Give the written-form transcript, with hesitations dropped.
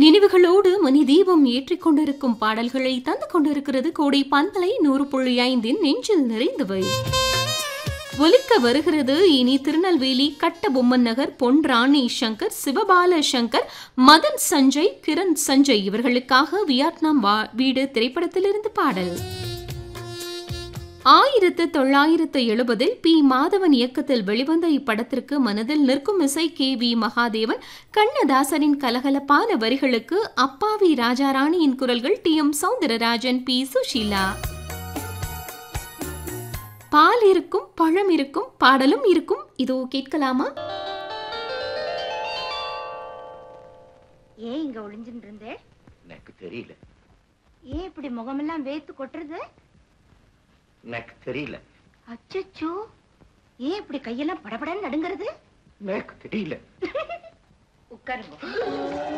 நினைவுகளோடு மணி தீபம் ஏற்றிக் கொண்டிருக்கும் பாடல்களை தந்து கொண்டிருக்கிறது கோடை பந்தலை 100.5 நெஞ்சில் நிறைந்தவை. ஒலிக்க வருகிறது இனி திருநெல்வேலி கட்டபொம்மன் நகர் பொன் ராணி சங்கர், சிவபால சங்கர், மதன் சஞ்சய், கிரண் சஞ்சய் இவர்களுக்காக வியட்நாம் வீடு திரைப்படத்திலிருந்து பாடல். 1970 பி மாதவன் இயக்கத்தில் வெளிவந்த இப்படத்திற்கு மனதில் நிற்கும் இசை KV மகாதேவன், கண்ணதாசனின் கலகலப்பான வரிகளுக்கு அப்பாவி ராஜாராணியின் குரல்கள் TM சௌந்தரராஜன், P சுஷீலா. பால் இருக்கும், பழம் இருக்கும், பாடலும் இருக்கும். இதோ கேட்கலாமா? ஏன் இங்க ஒளிஞ்சிட்டு இருந்தே? எனக்கு தெரியல. ஏன் இப்படி முகமெல்லாம் வேத்து கொட்டுறது? எனக்கு தெரியல. அச்சச்சோ, ஏன் இப்படி கையெல்லாம் படபடன்னு நடுங்கிறது? எனக்கு தெரியல. உட்காருங்க.